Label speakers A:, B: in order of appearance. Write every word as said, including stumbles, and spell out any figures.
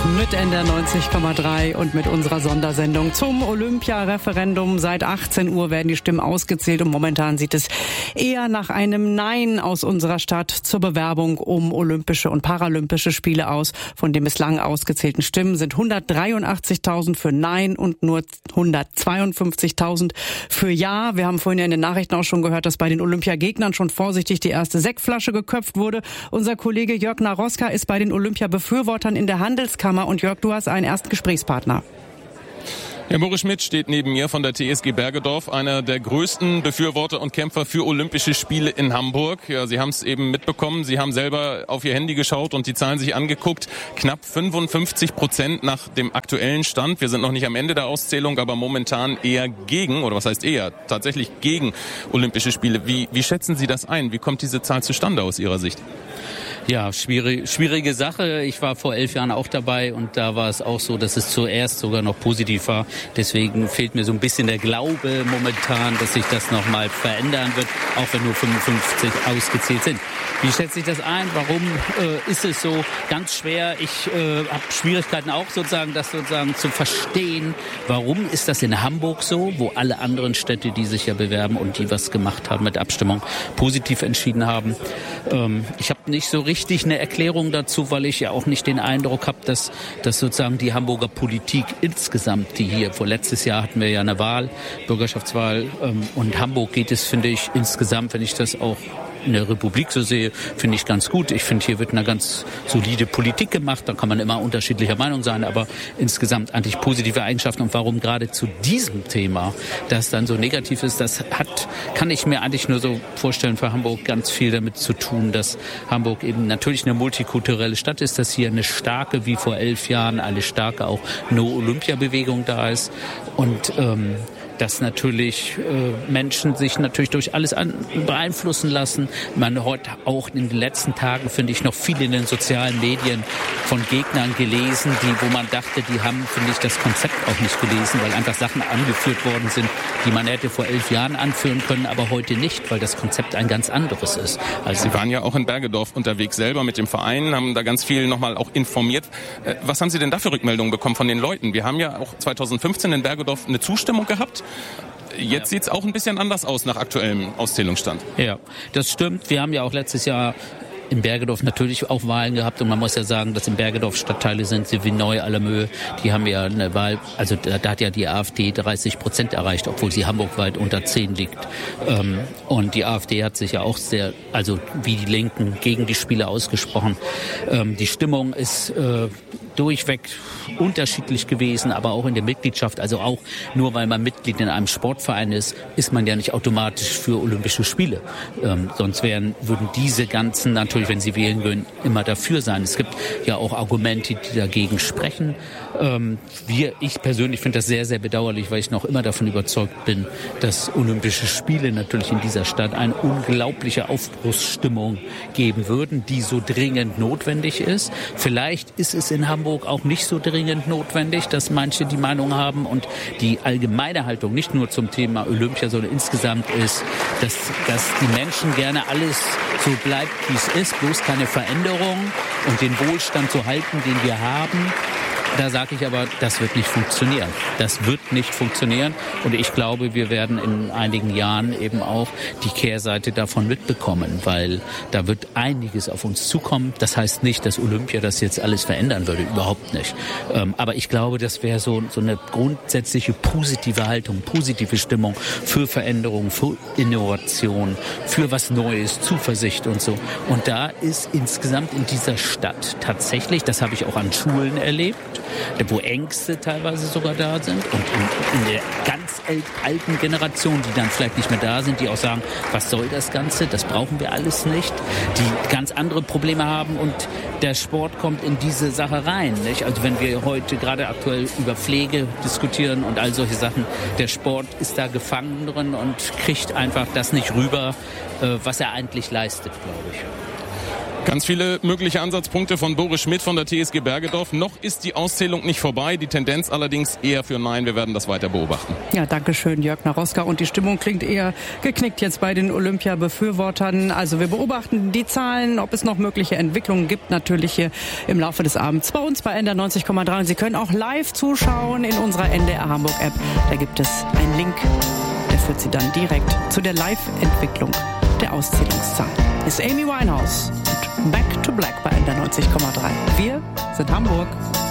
A: mit N D R neunzig Komma drei und mit unserer Sondersendung zum Olympia-Referendum. Seit achtzehn Uhr werden die Stimmen ausgezählt und momentan sieht es eher nach einem Nein aus unserer Stadt zur Bewerbung um Olympische und Paralympische Spiele aus. Von den bislang ausgezählten Stimmen sind hundertdreiundachtzigtausend für Nein und nur hundertzweiundfünfzigtausend für Ja. Wir haben vorhin ja in den Nachrichten auch schon gehört, dass bei den Olympiagegnern schon vorsichtig die erste Sektflasche geköpft wurde. Unser Kollege Jörg Naroska ist bei den Olympia-Befürwortern in der Handelskammer. Und Jörg, du hast einen ersten Gesprächspartner.
B: Herr Boris Schmidt steht neben mir von der T S G Bergedorf, einer der größten Befürworter und Kämpfer für Olympische Spiele in Hamburg. Ja, Sie haben es eben mitbekommen, Sie haben selber auf Ihr Handy geschaut und die Zahlen sich angeguckt. Knapp fünfundfünfzig Prozent nach dem aktuellen Stand. Wir sind noch nicht am Ende der Auszählung, aber momentan eher gegen, oder was heißt eher, tatsächlich gegen Olympische Spiele. Wie, wie schätzen Sie das ein? Wie kommt diese Zahl zustande aus Ihrer Sicht?
C: Ja, schwierig, schwierige Sache. Ich war vor elf Jahren auch dabei und da war es auch so, dass es zuerst sogar noch positiv war. Deswegen fehlt mir so ein bisschen der Glaube momentan, dass sich das nochmal verändern wird, auch wenn nur fünfundfünfzig ausgezählt sind. Wie schätze ich das ein? Warum äh, ist es so? Ganz schwer. Ich äh, habe Schwierigkeiten auch sozusagen, das sozusagen zu verstehen. Warum ist das in Hamburg so, wo alle anderen Städte, die sich ja bewerben und die was gemacht haben mit Abstimmung, positiv entschieden haben? Ähm, ich habe nicht so richtig Richtig eine Erklärung dazu, weil ich ja auch nicht den Eindruck habe, dass, dass sozusagen die Hamburger Politik insgesamt, die hier, vor letztes Jahr hatten wir ja eine Wahl, Bürgerschaftswahl, ähm, und Hamburg geht es, finde ich, insgesamt, wenn ich das auch in der Republik so sehe, finde ich ganz gut. Ich finde, hier wird eine ganz solide Politik gemacht. Da kann man immer unterschiedlicher Meinung sein, aber insgesamt eigentlich positive Eigenschaften. Und warum gerade zu diesem Thema das dann so negativ ist, das hat, kann ich mir eigentlich nur so vorstellen, für Hamburg ganz viel damit zu tun, dass Hamburg eben natürlich eine multikulturelle Stadt ist, dass hier eine starke, wie vor elf Jahren, eine starke auch No-Olympia-Bewegung da ist. Und ähm, dass natürlich äh, Menschen sich natürlich durch alles an, beeinflussen lassen. Man hat auch in den letzten Tagen, finde ich, noch viel in den sozialen Medien von Gegnern gelesen, die, wo man dachte, die haben, finde ich, das Konzept auch nicht gelesen, weil einfach Sachen angeführt worden sind, die man hätte vor elf Jahren anführen können, aber heute nicht, weil das Konzept ein ganz anderes ist. Also
B: Sie waren ja auch in Bergedorf unterwegs selber mit dem Verein, haben da ganz viel nochmal auch informiert. Was haben Sie denn da für Rückmeldungen bekommen von den Leuten? Wir haben ja auch zweitausendfünfzehn in Bergedorf eine Zustimmung gehabt. Jetzt ja. Sieht es auch ein bisschen anders aus nach aktuellem Auszählungsstand.
C: Ja, das stimmt. Wir haben ja auch letztes Jahr in Bergedorf natürlich auch Wahlen gehabt und man muss ja sagen, dass in Bergedorf Stadtteile sind, wie Neu, Allermöhe, die haben ja eine Wahl, also da, da hat ja die AfD dreißig Prozent erreicht, obwohl sie hamburgweit unter zehn liegt. Ähm, und die AfD hat sich ja auch sehr, also wie die Linken, gegen die Spiele ausgesprochen. Ähm, die Stimmung ist äh, durchweg unterschiedlich gewesen, aber auch in der Mitgliedschaft, also auch nur weil man Mitglied in einem Sportverein ist, ist man ja nicht automatisch für Olympische Spiele. Ähm, sonst wären, würden diese ganzen natürlich, wenn sie wählen würden, immer dafür sein. Es gibt ja auch Argumente, die dagegen sprechen. Ähm, wir, ich persönlich finde das sehr, sehr bedauerlich, weil ich noch immer davon überzeugt bin, dass Olympische Spiele natürlich in dieser Stadt eine unglaubliche Aufbruchsstimmung geben würden, die so dringend notwendig ist. Vielleicht ist es in Hamburg auch nicht so dringend notwendig, dass manche die Meinung haben und die allgemeine Haltung nicht nur zum Thema Olympia, sondern insgesamt ist, dass, dass die Menschen gerne alles so bleibt, wie es ist, bloß keine Veränderung und den Wohlstand zu halten, den wir haben. Da sage ich aber, das wird nicht funktionieren. Das wird nicht funktionieren. Und ich glaube, wir werden in einigen Jahren eben auch die Kehrseite davon mitbekommen, weil da wird einiges auf uns zukommen. Das heißt nicht, dass Olympia das jetzt alles verändern würde, überhaupt nicht. Ähm, aber ich glaube, das wäre so, so eine grundsätzliche positive Haltung, positive Stimmung für Veränderung, für Innovation, für was Neues, Zuversicht und so. Und da ist insgesamt in dieser Stadt tatsächlich, das habe ich auch an Schulen erlebt, wo Ängste teilweise sogar da sind und in, in der ganz alten Generation, die dann vielleicht nicht mehr da sind, die auch sagen, was soll das Ganze, das brauchen wir alles nicht, die ganz andere Probleme haben und der Sport kommt in diese Sache rein, nicht? Also wenn wir heute gerade aktuell über Pflege diskutieren und all solche Sachen, der Sport ist da gefangen drin und kriegt einfach das nicht rüber, was er eigentlich leistet, glaube ich.
B: Ganz viele mögliche Ansatzpunkte von Boris Schmidt von der T S G Bergedorf. Noch ist die Auszählung nicht vorbei, die Tendenz allerdings eher für Nein. Wir werden das weiter beobachten.
A: Ja, danke schön, Jörg Naroska. Und die Stimmung klingt eher geknickt jetzt bei den Olympia-Befürwortern. Also wir beobachten die Zahlen, ob es noch mögliche Entwicklungen gibt, natürlich hier im Laufe des Abends bei uns bei N D R neunzig Komma drei. Und Sie können auch live zuschauen in unserer N D R Hamburg-App. Da gibt es einen Link, der führt Sie dann direkt zu der Live-Entwicklung der Auszählungszahlen. Ist Amy Winehouse und Back to Black bei N D R neunzig Komma drei. Wir sind Hamburg.